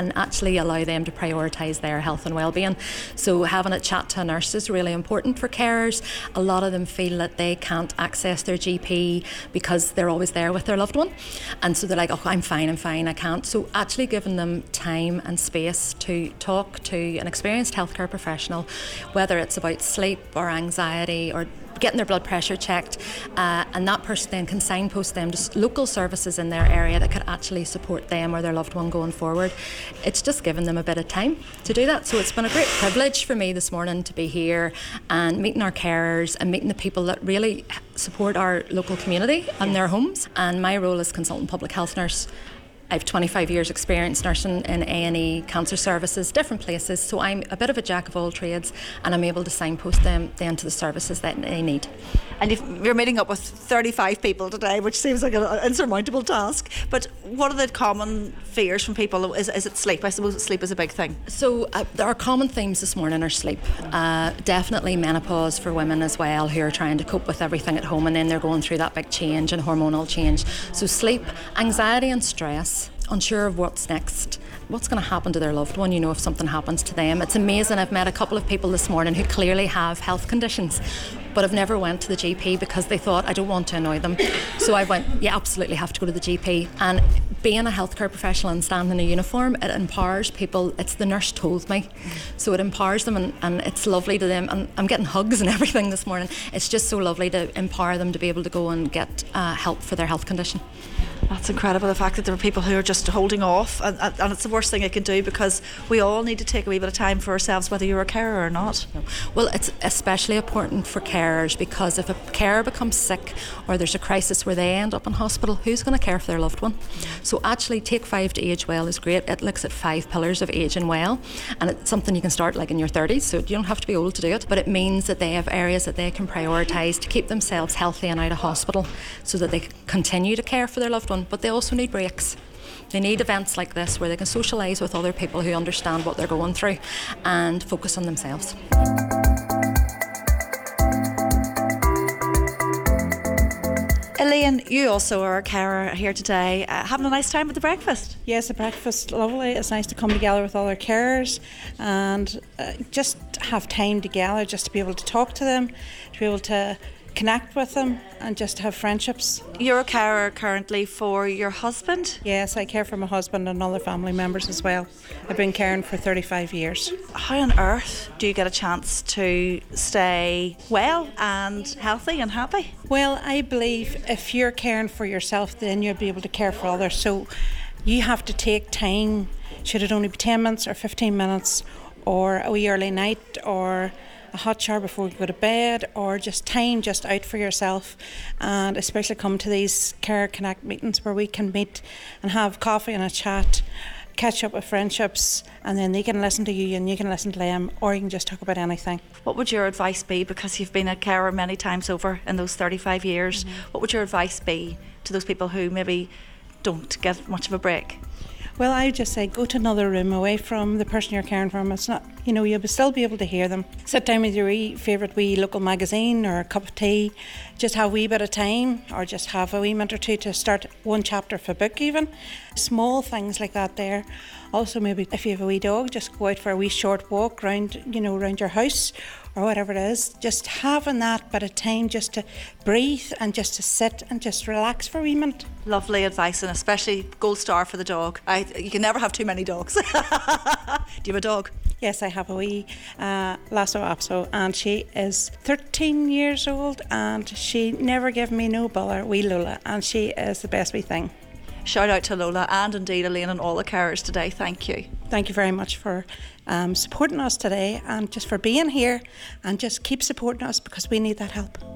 and actually allow them to prioritise their health and well-being. So having a chat to a nurse is really important for carers. A lot of them feel that they can't access their GP because they're always there with their loved one, and so they're like, oh, I'm fine, I can't. So actually giving them time and space to talk to an experienced healthcare professional, whether it's about sleep or anxiety or getting their blood pressure checked, and that person then can signpost them to local services in their area that could actually support them or their loved one going forward. It's just giving them a bit of time to do that. So it's been a great privilege for me this morning to be here and meeting our carers and meeting the people that really support our local community and their homes. And my role as consultant public health nurse, I have 25 years experience nursing in A&E, cancer services, different places, so I'm a bit of a jack of all trades, and I'm able to signpost them then to the services that they need. And you're meeting up with 35 people today, which seems like an insurmountable task, but what are the common fears from people? Is it sleep? I suppose sleep is a big thing. So our common themes this morning are sleep. Definitely menopause for women as well, who are trying to cope with everything at home, and then they're going through that big change and hormonal change. So sleep, anxiety and stress, unsure of what's next, what's going to happen to their loved one, if something happens to them. It's amazing. I've met a couple of people this morning who clearly have health conditions but have never went to the GP because they thought, I don't want to annoy them. So I went, you absolutely have to go to the GP. And being a healthcare professional and standing in a uniform, it empowers people. It's the nurse told me. So it empowers them, and it's lovely to them. And I'm getting hugs and everything this morning. It's just so lovely to empower them to be able to go and get help for their health condition. That's incredible, the fact that there are people who are just holding off, and it's the worst thing I can do, because we all need to take a wee bit of time for ourselves, whether you're a carer or not. Well, it's especially important for carers, because if a carer becomes sick or there's a crisis where they end up in hospital, who's going to care for their loved one? So actually Take 5 to Age Well is great. It looks at 5 pillars of ageing well, and it's something you can start like in your 30s, so you don't have to be old to do it, but it means that they have areas that they can prioritise to keep themselves healthy and out of hospital so that they can continue to care for their loved one. But they also need breaks. They need events like this where they can socialise with other people who understand what they're going through and focus on themselves. Elaine, you also are a carer here today. Having a nice time at the breakfast? Yes, the breakfast, lovely. It's nice to come together with all our carers and just have time together, just to be able to talk to them, to be able to connect with them and just have friendships. You're a carer currently for your husband? Yes, I care for my husband and other family members as well. I've been caring for 35 years. How on earth do you get a chance to stay well and healthy and happy? Well, I believe if you're caring for yourself, then you'll be able to care for others. So you have to take time, should it only be 10 minutes or 15 minutes or a wee early night or a hot shower before you go to bed, or just time just out for yourself, and especially come to these Care Connect meetings where we can meet and have coffee and a chat, catch up with friendships, and then they can listen to you and you can listen to them, or you can just talk about anything. What would your advice be, because you've been a carer many times over in those 35 years, what would your advice be to those people who maybe don't get much of a break? Well, I would just say go to another room away from the person you're caring for. It's not, you'll still be able to hear them. Sit down with your favourite wee local magazine or a cup of tea. Just have a wee bit of time, or just have a wee minute or two to start one chapter of a book even. Small things like that there. Also, maybe if you have a wee dog, just go out for a wee short walk around your house or whatever it is. Just having that bit of time just to breathe and just to sit and just relax for a wee minute. Lovely advice, and especially gold star for the dog. You can never have too many dogs. Do you have a dog? Yes, I have a wee Lhasa Apso, and she is 13 years old and she never gave me no bother, wee Lola, and she is the best wee thing. Shout out to Lola and indeed Elaine and all the carers today. Thank you. Thank you very much for supporting us today, and just for being here, and just keep supporting us because we need that help.